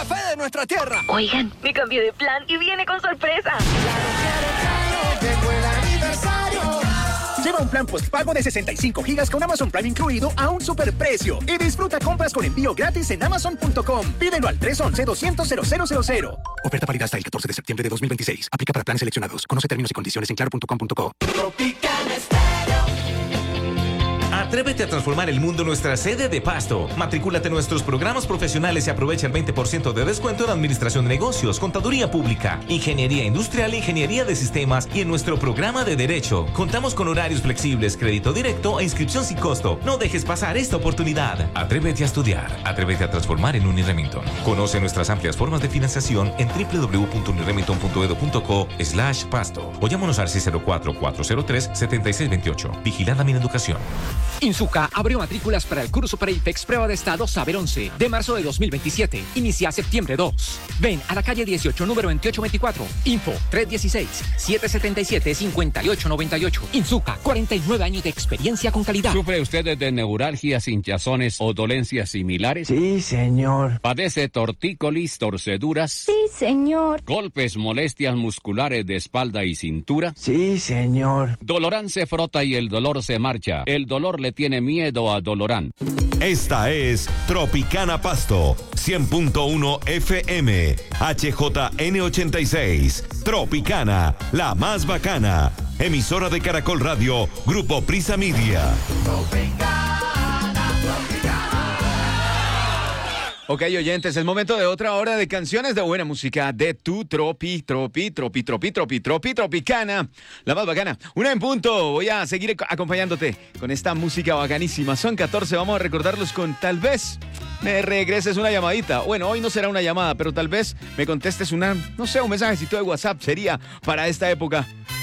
café de nuestra tierra. Oigan, me cambié de plan y viene con sorpresa. Llegó el aniversario. Lleva un plan postpago de 65 gigas con Amazon Prime incluido a un superprecio y disfruta compras con envío gratis en Amazon.com. Pídelo al 311-200-0000. Oferta válida hasta el 14 de septiembre de 2026. Aplica para planes seleccionados. Conoce términos y condiciones en claro.com.co. Tropicana Estéreo. Atrévete a transformar el mundo en nuestra sede de Pasto. Matricúlate en nuestros programas profesionales y aprovecha el 20% de descuento en administración de negocios, contaduría pública, ingeniería industrial, ingeniería de sistemas y en nuestro programa de Derecho. Contamos con horarios flexibles, crédito directo e inscripción sin costo. No dejes pasar esta oportunidad. Atrévete a estudiar. Atrévete a transformar en Uniremington. Conoce nuestras amplias formas de financiación en www.uniremington.edu.co/pasto o llámanos al 604-403-7628. Vigilada Mineducación. Insuca abrió matrículas para el curso Pre-IFEX Prueba de Estado Saber 11 de marzo de 2027. Inicia septiembre 2. Ven a la calle 18, número 2824. Info 316-777-5898. Insuca, 49 años de experiencia con calidad. ¿Sufre usted de neuralgias, hinchazones o dolencias similares? Sí, señor. ¿Padece tortícolis, torceduras? Sí, señor. ¿Golpes, molestias musculares de espalda y cintura? Sí, señor. Dolorán se frota y el dolor se marcha. El dolor le tiene miedo a Dolorán. Esta es Tropicana Pasto, 100.1 FM, HJN86. Tropicana, la más bacana. Emisora de Caracol Radio, Grupo Prisa Media. Ok, oyentes, es momento de otra hora de canciones de buena música de tu Tropicana, la más bacana. 1 en punto, voy a seguir acompañándote con esta música bacanísima. Son 14, vamos a recordarlos con tal vez me regreses una llamadita. Bueno, hoy no será una llamada, pero tal vez me contestes un mensajecito de WhatsApp, sería para esta época.